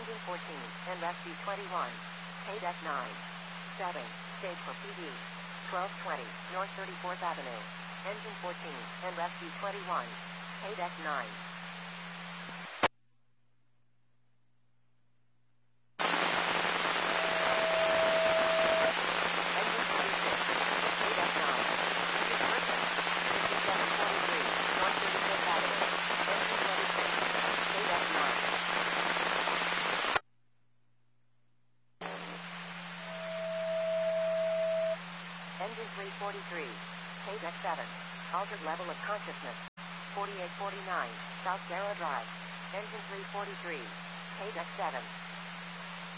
Engine 14, and rescue 21. Paydeck 9. Setting, stage for PD. 1220, North 34th Avenue. Engine 14, and rescue 21. Paydeck 9. Engine 343, Paydeck 7, altered level of consciousness, 4849, South Darrow Drive. Engine 343, Paydeck 7.